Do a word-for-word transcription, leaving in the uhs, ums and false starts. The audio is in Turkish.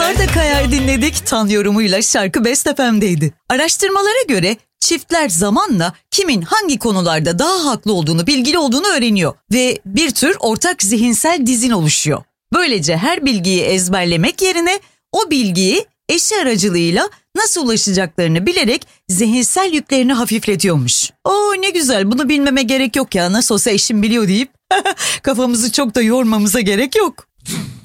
Arda Kayar dinledik. Tan yorumuyla şarkı Best F M'deydi. Araştırmalara göre çiftler zamanla kimin hangi konularda daha haklı olduğunu, bilgili olduğunu öğreniyor. Ve bir tür ortak zihinsel dizin oluşuyor. Böylece her bilgiyi ezberlemek yerine o bilgiyi eşi aracılığıyla nasıl ulaşacaklarını bilerek zihinsel yüklerini hafifletiyormuş. Oo ne güzel, bunu bilmeme gerek yok ya, nasıl olsa eşim biliyor deyip kafamızı çok da yormamıza gerek yok.